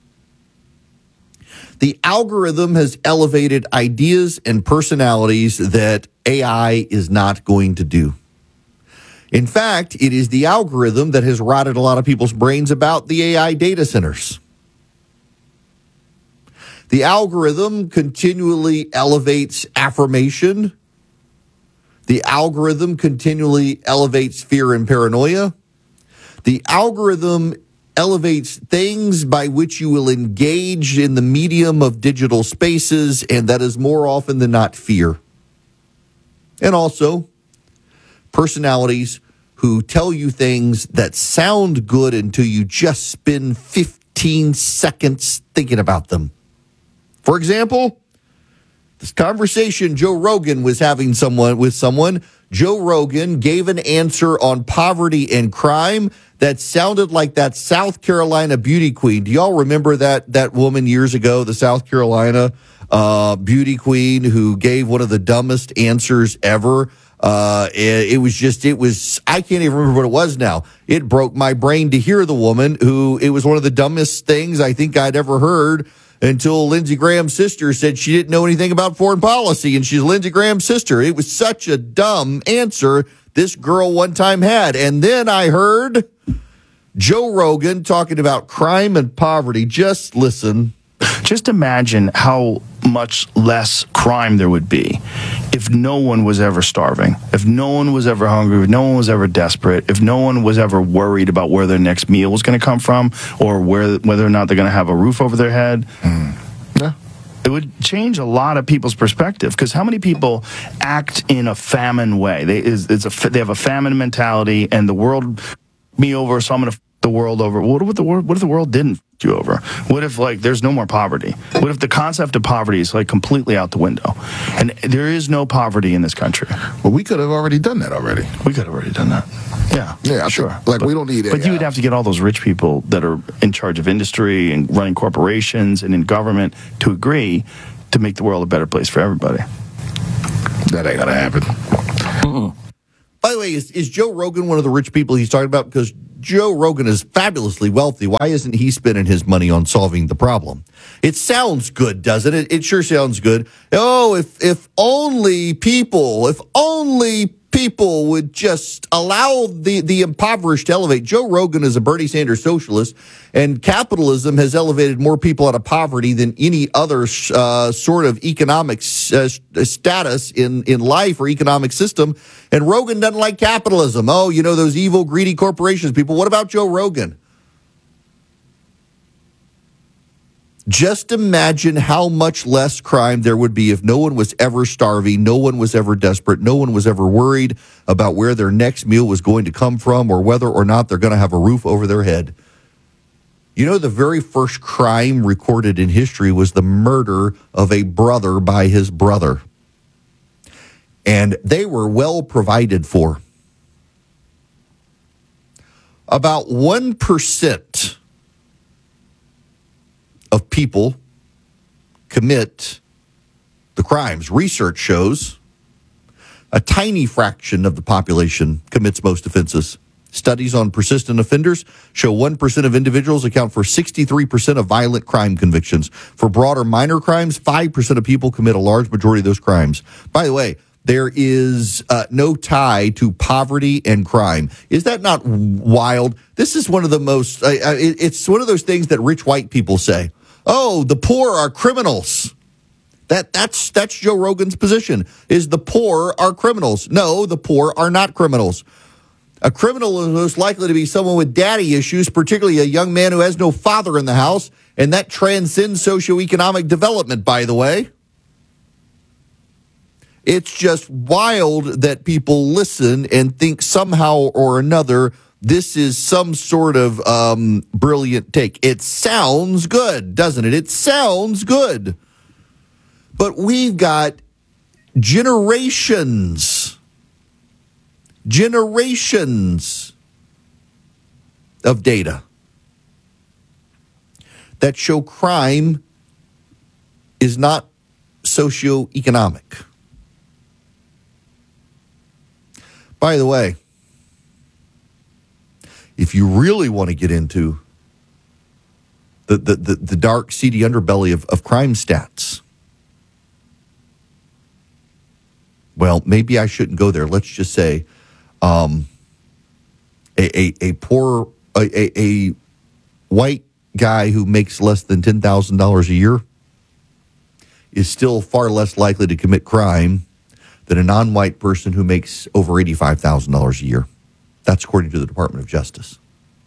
[SPEAKER 6] The algorithm has elevated ideas and personalities that A I is not going to do. In fact, it is the algorithm that has rotted a lot of people's brains about the A I data centers. The algorithm continually elevates affirmation. The algorithm continually elevates fear and paranoia. The algorithm elevates things by which you will engage in the medium of digital spaces, and that is more often than not fear. And also, personalities who tell you things that sound good until you just spend fifteen seconds thinking about them. For example, this conversation Joe Rogan was having someone with someone, Joe Rogan gave an answer on poverty and crime that sounded like that South Carolina beauty queen. Do y'all remember that that woman years ago, the South Carolina uh, beauty queen who gave one of the dumbest answers ever? Uh, it, it was just, it was, I can't even remember what it was now. It broke my brain to hear the woman who, it was one of the dumbest things I think I'd ever heard until Lindsey Graham's sister said she didn't know anything about foreign policy, and she's Lindsey Graham's sister. It was such a dumb answer this girl one time had. And then I heard Joe Rogan talking about crime and poverty. Just listen.
[SPEAKER 14] Just imagine how much less crime there would be if no one was ever starving, if no one was ever hungry, if no one was ever desperate, if no one was ever worried about where their next meal was going to come from or where whether or not they're going to have a roof over their head.
[SPEAKER 12] Mm. Yeah.
[SPEAKER 14] It would change a lot of people's perspective because how many people act in a famine way? They is it's a they have a famine mentality, and the world me over, so I'm going to f- the world over. What if the world? What if the world didn't f- you over? What if like there's no more poverty? What if the concept of poverty is like completely out the window, and there is no poverty in this country?
[SPEAKER 12] Well, we could have already done that already.
[SPEAKER 14] We could have already done that. Yeah,
[SPEAKER 12] yeah, I
[SPEAKER 14] sure.
[SPEAKER 12] Think, like
[SPEAKER 14] but,
[SPEAKER 12] we don't need it.
[SPEAKER 14] But you would have to get all those rich people that are in charge of industry and running corporations and in government to agree to make the world a better place for everybody.
[SPEAKER 12] That ain't gonna happen.
[SPEAKER 6] Mm-mm. By the way, is, is Joe Rogan one of the rich people he's talking about? Because Joe Rogan is fabulously wealthy. Why isn't he spending his money on solving the problem? It sounds good, doesn't it? It sure sounds good. Oh, if if only people, if only people would just allow the, the impoverished to elevate. Joe Rogan is a Bernie Sanders socialist, and capitalism has elevated more people out of poverty than any other uh, sort of economic uh, status in, in life or economic system. And Rogan doesn't like capitalism. Oh, you know, those evil, greedy corporations people. What about Joe Rogan? Just imagine how much less crime there would be if no one was ever starving, no one was ever desperate, no one was ever worried about where their next meal was going to come from or whether or not they're going to have a roof over their head. You know, the very first crime recorded in history was the murder of a brother by his brother. And they were well provided for. About one percent of people commit the crimes. Research shows a tiny fraction of the population commits most offenses. Studies on persistent offenders show one percent of individuals account for sixty-three percent of violent crime convictions. For broader minor crimes, five percent of people commit a large majority of those crimes. By the way, there is uh, no tie to poverty and crime. Is that not wild? This is one of the most, uh, it's one of those things that rich white people say. Oh, the poor are criminals. That that's that's Joe Rogan's position, is the poor are criminals. No, the poor are not criminals. A criminal is most likely to be someone with daddy issues, particularly a young man who has no father in the house, and that transcends socioeconomic development, by the way. It's just wild that people listen and think somehow or another this is some sort of um, brilliant take. It sounds good, doesn't it? It sounds good. But we've got generations, generations of data that show crime is not socioeconomic. By the way, if you really want to get into the, the, the, the dark, seedy underbelly of, of crime stats, well, maybe I shouldn't go there. Let's just say um, a, a, a poor, a, a, a white guy who makes less than ten thousand dollars a year is still far less likely to commit crime than a non-white person who makes over eighty-five thousand dollars a year. That's according to the Department of Justice.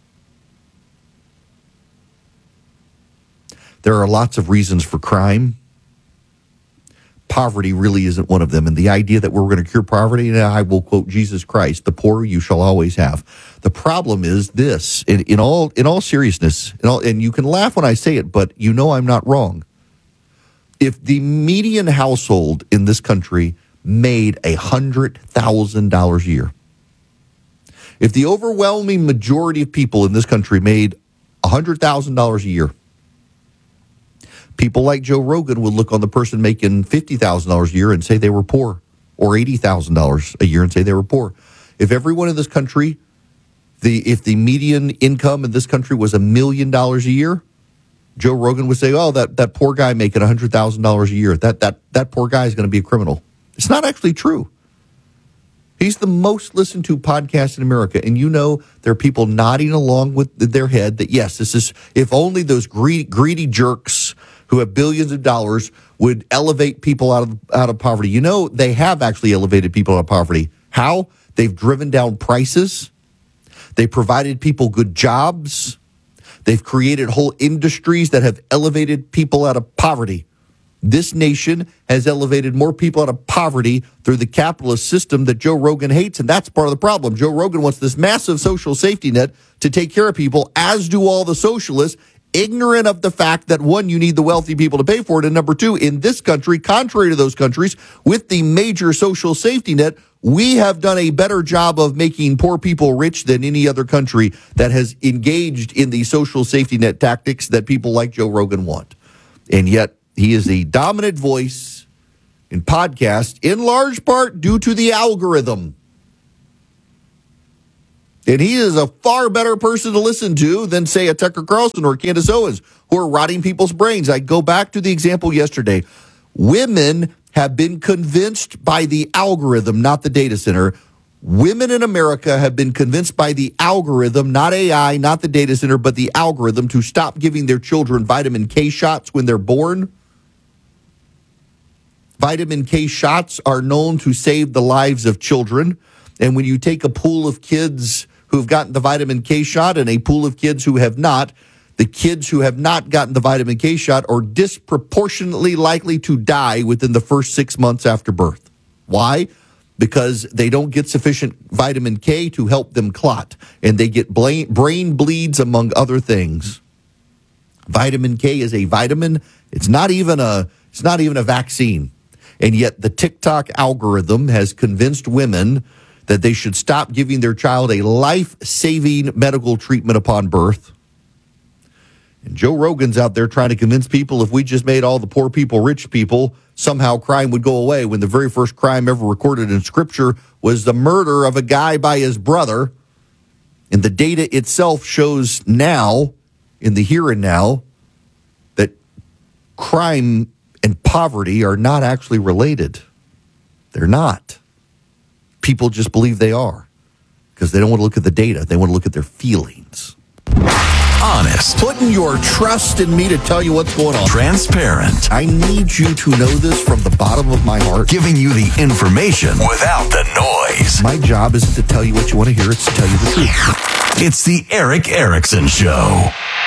[SPEAKER 6] There are lots of reasons for crime. Poverty really isn't one of them. And the idea that we're going to cure poverty, and I will quote Jesus Christ, the poor you shall always have. The problem is this, in, in all in all seriousness, in all, and you can laugh when I say it, but you know I'm not wrong. If the median household in this country made one hundred thousand dollars a year, if the overwhelming majority of people in this country made one hundred thousand dollars a year, people like Joe Rogan would look on the person making fifty thousand dollars a year and say they were poor, or eighty thousand dollars a year and say they were poor. If everyone in this country, the if the median income in this country was a million dollars a year, Joe Rogan would say, oh, that, that poor guy making one hundred thousand dollars a year, that, that, that poor guy is going to be a criminal. It's not actually true. He's the most listened to podcast in America. And you know, there are people nodding along with their head that, yes, this is, if only those greedy, greedy jerks who have billions of dollars would elevate people out of out of poverty. You know, they have actually elevated people out of poverty. How? They've driven down prices. They provided people good jobs. They've created whole industries that have elevated people out of poverty. This nation has elevated more people out of poverty through the capitalist system that Joe Rogan hates, and that's part of the problem. Joe Rogan wants this massive social safety net to take care of people, as do all the socialists, ignorant of the fact that, one, you need the wealthy people to pay for it, and number two, in this country, contrary to those countries, with the major social safety net, we have done a better job of making poor people rich than any other country that has engaged in the social safety net tactics that people like Joe Rogan want. And yet, he is a dominant voice in podcasts, in large part due to the algorithm. And he is a far better person to listen to than, say, a Tucker Carlson or Candace Owens, who are rotting people's brains. I go back to the example yesterday. Women have been convinced by the algorithm, not the data center. Women in America have been convinced by the algorithm, not A I, not the data center, but the algorithm, to stop giving their children vitamin K shots when they're born. Vitamin K shots are known to save the lives of children. And when you take a pool of kids who've gotten the vitamin K shot and a pool of kids who have not, the kids who have not gotten the vitamin K shot are disproportionately likely to die within the first six months after birth. Why? Because they don't get sufficient vitamin K to help them clot, and they get brain bleeds, among other things. Vitamin K is a vitamin. It's not even a, it's not even a vaccine. And yet the TikTok algorithm has convinced women that they should stop giving their child a life-saving medical treatment upon birth. And Joe Rogan's out there trying to convince people if we just made all the poor people rich people, somehow crime would go away, when the very first crime ever recorded in Scripture was the murder of a guy by his brother. And the data itself shows now, in the here and now, that crime and poverty are not actually related. They're not. People just believe they are because they don't want to look at the data. They want to look at their feelings.
[SPEAKER 10] Honest.
[SPEAKER 6] Putting your trust in me to tell you what's going on.
[SPEAKER 10] Transparent.
[SPEAKER 6] I need you to know this from the bottom of my heart.
[SPEAKER 10] Giving you the information without the noise.
[SPEAKER 6] My job isn't to tell you what you want to hear. It's to tell you the truth.
[SPEAKER 10] It's the Erick Erickson Show.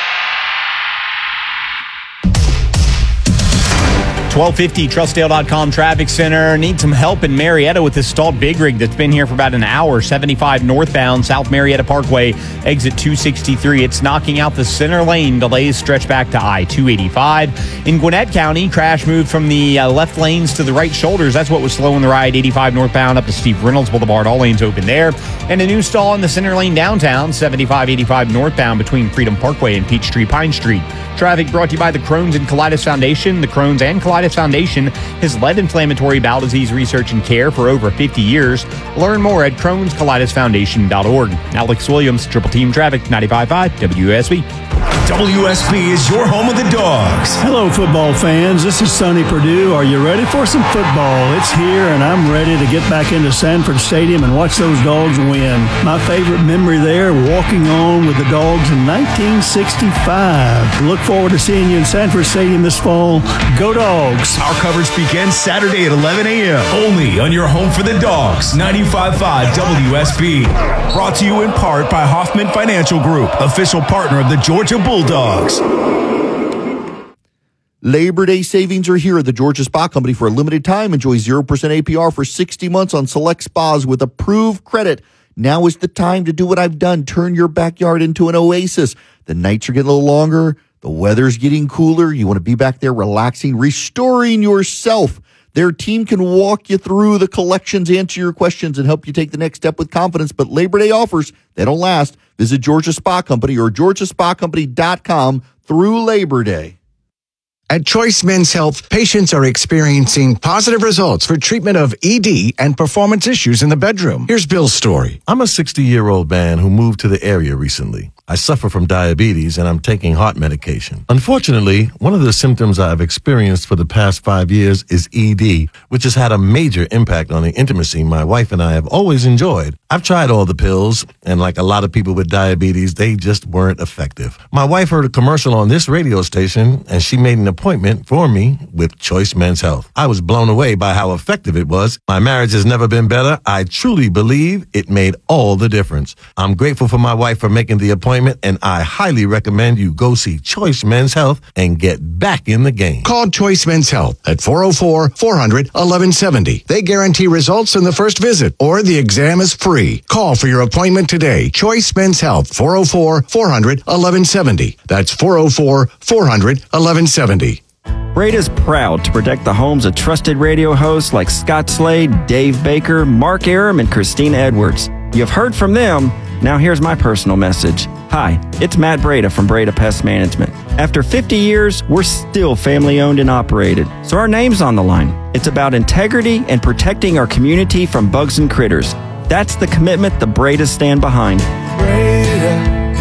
[SPEAKER 9] twelve fifty Trustdale dot com Traffic Center. Need some help in Marietta with this stalled big rig that's been here for about an hour. seventy-five northbound, South Marietta Parkway, exit two sixty-three. It's knocking out the center lane. Delays stretch back to I two eighty-five. In Gwinnett County, crash moved from the uh, left lanes to the right shoulders. That's what was slowing the ride. eighty-five northbound up to Steve Reynolds Boulevard. All lanes open there. And a new stall in the center lane downtown, seventy-five eighty-five northbound between Freedom Parkway and Peachtree Pine Street. Traffic brought to you by the Crohn's and Colitis Foundation. The Crohn's and Colitis Foundation has led inflammatory bowel disease research and care for over fifty years. Learn more at crohns colitis foundation dot org. Alex Williams, Triple Team Traffic, ninety-five point five W S B.
[SPEAKER 10] W S B is your home of the Dogs.
[SPEAKER 21] Hello, football fans. This is Sonny Perdue. Are you ready for some football? It's here, and I'm ready to get back into Sanford Stadium and watch those Dogs win. My favorite memory there, walking on with the Dogs in nineteen sixty-five. Look forward to seeing you in Sanford Stadium this fall. Go Dogs.
[SPEAKER 10] Our coverage begins Saturday at eleven a.m. only on your home for the Dogs, ninety-five point five W S B. Brought to you in part by Hoffman Financial Group, official partner of the Georgia Bulldogs.
[SPEAKER 6] Labor Day savings are here at the Georgia Spa Company. For a limited time, enjoy zero percent A P R for sixty months on select spas with approved credit. Now is the time to do what I've done. Turn your backyard into an oasis. The nights are getting a little longer. The weather's getting cooler. You want to be back there relaxing, restoring yourself. Their team can walk you through the collections, answer your questions, and help you take the next step with confidence. But Labor Day offers, they don't last. Visit Georgia Spa Company or georgia spa company dot com through Labor Day.
[SPEAKER 15] At Choice Men's Health, patients are experiencing positive results for treatment of E D and performance issues in the bedroom. Here's Bill's story.
[SPEAKER 16] I'm a sixty-year-old man who moved to the area recently.
[SPEAKER 5] I suffer from diabetes and I'm taking heart medication. Unfortunately, one of the symptoms I've experienced for the past five years is E D, which has had a major impact on the intimacy my wife and I have always enjoyed. I've tried all the pills, and like a lot of people with diabetes, they just weren't effective. My wife heard a commercial on this radio station, and she made an appointment for me with Choice Men's Health. I was blown away by how effective it was. My marriage has never been better. I truly believe it made all the difference. I'm grateful for my wife for making the appointment, and I highly recommend you go see Choice Men's Health and get back in the game.
[SPEAKER 15] Call Choice Men's Health at four oh four, four hundred, eleven seventy. They guarantee results in the first visit, or the exam is free. Call for your appointment today. Choice Men's Health, four oh four, four hundred, eleven seventy. That's four oh four, four hundred, eleven seventy.
[SPEAKER 20] Breda's proud to protect the homes of trusted radio hosts like Scott Slade, Dave Baker, Mark Aram, and Christina Edwards. You've heard from them. Now here's my personal message. Hi, it's Matt Breda from Breda Pest Management. After fifty years, we're still family owned and operated, so our name's on the line. It's about integrity and protecting our community from bugs and critters. That's the commitment the Bredas stand behind.
[SPEAKER 16] Breda,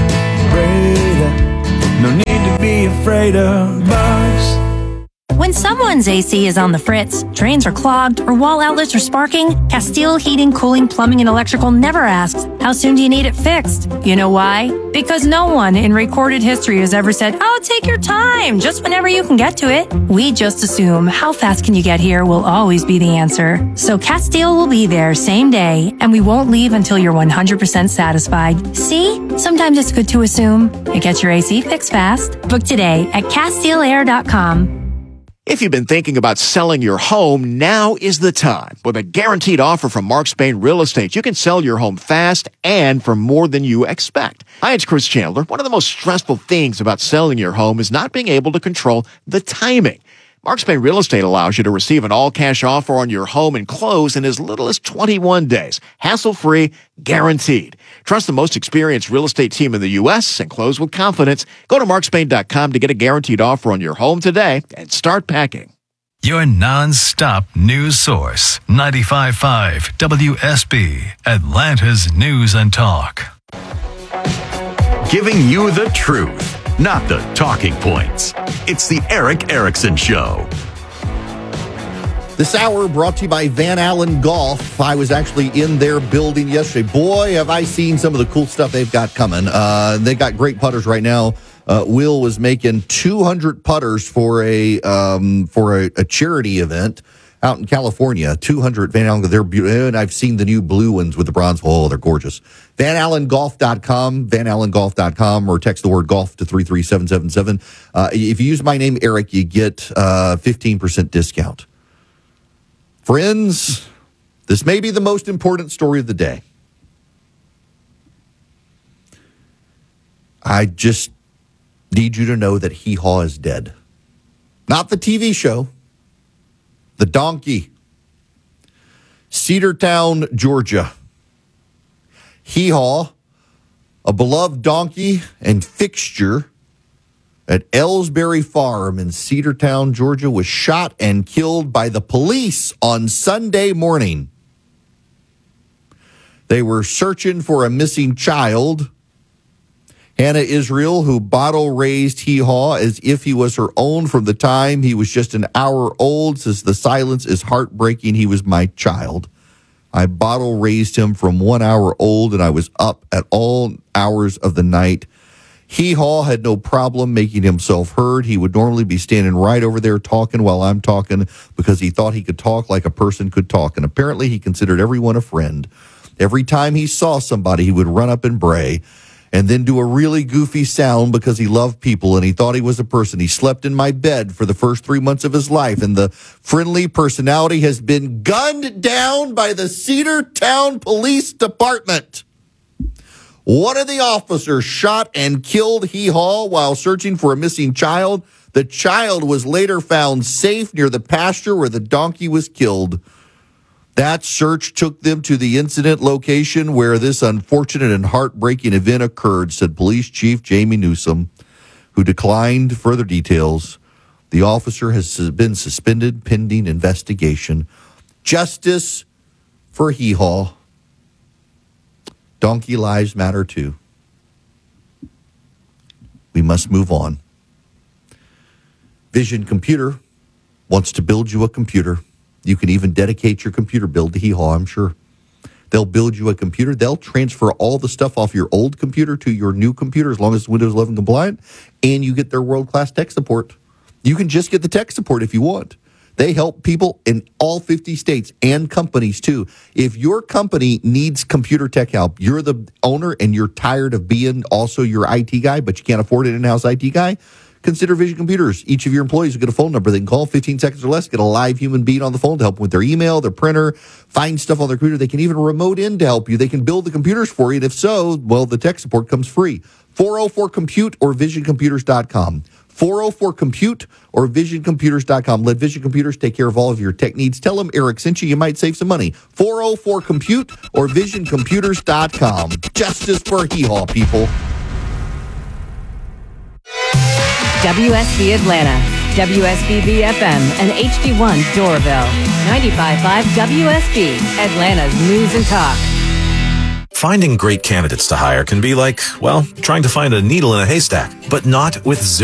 [SPEAKER 16] Breda, no need to be afraid of bugs.
[SPEAKER 17] When someone's A C is on the fritz, drains are clogged, or wall outlets are sparking, Castile Heating, Cooling, Plumbing, and Electrical never asks, how soon do you need it fixed? You know why? Because no one in recorded history has ever said, oh, take your time, just whenever you can get to it. We just assume how fast can you get here will always be the answer. So Castile will be there same day, and we won't leave until you're one hundred percent satisfied. See? Sometimes it's good to assume. It gets your A C fixed fast. Book today at Castile Air dot com.
[SPEAKER 18] If you've been thinking about selling your home, now is the time. With a guaranteed offer from Mark Spain Real Estate, you can sell your home fast and for more than you expect. Hi, it's Chris Chandler. One of the most stressful things about selling your home is not being able to control the timing. Mark Spain Real Estate allows you to receive an all-cash offer on your home and close in as little as twenty-one days. Hassle-free, guaranteed. Trust the most experienced real estate team in the U S and close with confidence. Go to mark spain dot com to get a guaranteed offer on your home today and start packing.
[SPEAKER 10] Your non-stop news source, ninety-five point five W S B, Atlanta's News and Talk. Giving you the truth, not the talking points. It's the Eric Erickson Show.
[SPEAKER 6] This hour brought to you by Van Allen Golf. I was actually in their building yesterday. Boy, have I seen some of the cool stuff they've got coming. Uh, they got great putters right now. Uh, Will was making two hundred putters for a um, for a, a charity event out in California. two hundred Van Allen. They're beautiful. And I've seen the new blue ones with the bronze hole. They're gorgeous. Van Allen Golf dot com, Van Allen Golf dot com, or text the word golf to three three seven seven seven. Uh, if you use my name, Eric, you get uh, fifteen percent discount. Friends, this may be the most important story of the day. I just need you to know that Hee Haw is dead. Not the T V show, the donkey. Cedartown, Georgia. Hee Haw, a beloved donkey and fixture at Ellsbury Farm in Cedartown, Georgia, was shot and killed by the police on Sunday morning. They were searching for a missing child. Hannah Israel, who bottle-raised Hee Haw as if he was her own from the time he was just an hour old, says the silence is heartbreaking. He was my child. I bottle-raised him from one hour old, and I was up at all hours of the night. Hee Haw had no problem making himself heard. He would normally be standing right over there talking while I'm talking because he thought he could talk like a person could talk. And apparently he considered everyone a friend. Every time he saw somebody, he would run up and bray and then do a really goofy sound because he loved people and he thought he was a person. He slept in my bed for the first three months of his life, and the friendly personality has been gunned down by the Cedartown Police Department. One of the officers shot and killed Hee Haw while searching for a missing child. The child was later found safe near the pasture where the donkey was killed. That search took them to the incident location where this unfortunate and heartbreaking event occurred, said Police Chief Jamie Newsom, who declined further details. The officer has been suspended pending investigation. Justice for Hee Haw. Donkey lives matter too. We must move on. Vision Computer wants to build you a computer. You can even dedicate your computer build to Hee Haw, I'm sure. They'll build you a computer. They'll transfer all the stuff off your old computer to your new computer as long as it's Windows eleven compliant, and you get their world-class tech support. You can just get the tech support if you want. They help people in all fifty states and companies, too. If your company needs computer tech help, you're the owner and you're tired of being also your I T guy, but you can't afford an in-house I T guy, consider Vision Computers. Each of your employees will get a phone number they can call, fifteen seconds or less, get a live human being on the phone to help them with their email, their printer, find stuff on their computer. They can even remote in to help you. They can build the computers for you, and if so, well, the tech support comes free. four oh four compute or vision computers dot com. four oh four compute or vision computers dot com. Let Vision Computers take care of all of your tech needs. Tell them Eric sent you. You might save some money. four oh four compute or vision computers dot com. Justice for Hee Haw, people.
[SPEAKER 4] W S B Atlanta, W S B B F M, and H D one Doraville. ninety-five point five W S B, Atlanta's news and talk.
[SPEAKER 19] Finding great candidates to hire can be like, well, trying to find a needle in a haystack, but not with Zip.